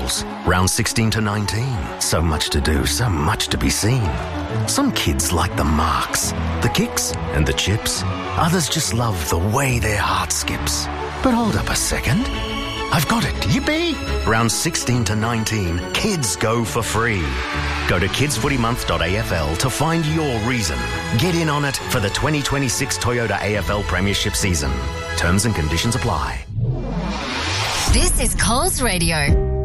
schools. Round 16 to 19. So much to do, so much to be seen. Some kids like the marks, the kicks and the chips. Others just love the way their heart skips. But hold up a second. I've got it. Yippee! Round 16 to 19, kids go for free. Go to kidsfootymonth.afl to find your reason. Get in on it for the 2026 Toyota AFL Premiership season. Terms and conditions apply. This is Coles Radio.